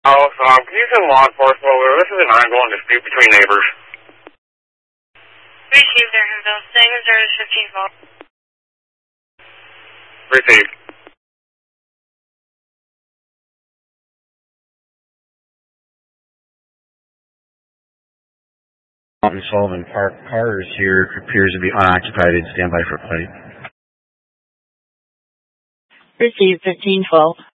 Can you send law enforcement over? This is an ongoing dispute between neighbors. Received, Andersonville. Staying in service 15 volt. Received. Mountain Sullivan Park cars here appears to be unoccupied and stand by for plate. Received 1512.